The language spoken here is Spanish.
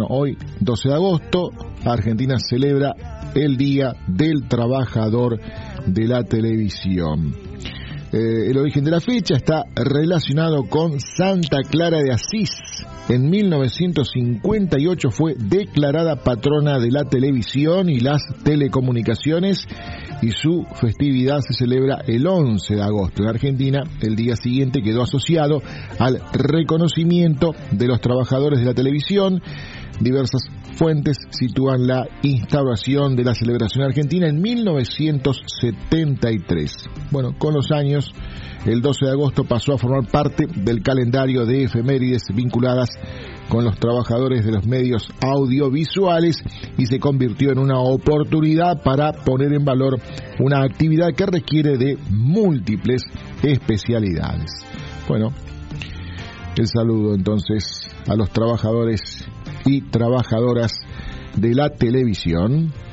Bueno, hoy, 12 de agosto, Argentina celebra el Día del Trabajador de la Televisión. El origen de la fecha está relacionado con Santa Clara de Asís. En 1958 fue declarada patrona de la televisión y las telecomunicaciones, y su festividad se celebra el 11 de agosto. En Argentina, el día siguiente quedó asociado al reconocimiento de los trabajadores de la televisión. Diversas fuentes sitúan la instauración de la celebración argentina en 1973. Bueno, con los años, el 12 de agosto pasó a formar parte del calendario de efemérides vinculadas con los trabajadores de los medios audiovisuales y se convirtió en una oportunidad para poner en valor una actividad que requiere de múltiples especialidades. Bueno, el saludo entonces a los trabajadores y trabajadoras de la televisión.